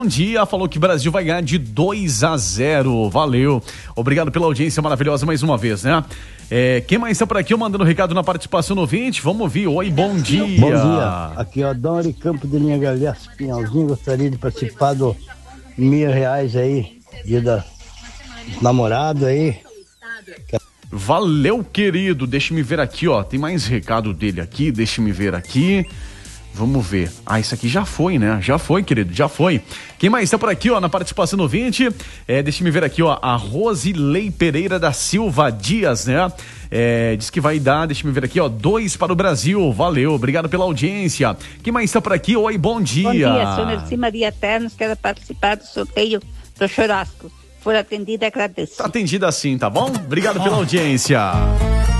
Bom dia, falou que o Brasil vai ganhar de 2-0, valeu, obrigado pela audiência maravilhosa mais uma vez, né? Quem mais está por aqui mandando recado na participação no 20, vamos ouvir, oi, bom dia. Bom dia, aqui é o Dori Campo de Linha Galhaço, Pinhalzinho, gostaria de participar do R$1.000 aí, dia da namorado aí. Valeu, querido, deixa-me ver aqui, ó, tem mais recado dele aqui, deixa-me ver aqui. Vamos ver. Isso aqui já foi, né? Já foi, querido, já foi. Quem mais está por aqui, ó, na participação no 20? Deixa-me ver aqui, ó, a Rosilei Pereira da Silva Dias, né? Diz que vai dar, deixa-me ver aqui, ó, 2 para o Brasil. Valeu, obrigado pela audiência. Quem mais está por aqui? Oi, bom dia. Bom dia, sou Nerci Maria Ternos, quero participar do sorteio do churrasco. For atendida, agradeço. Tá atendida sim, tá bom? Obrigado pela audiência.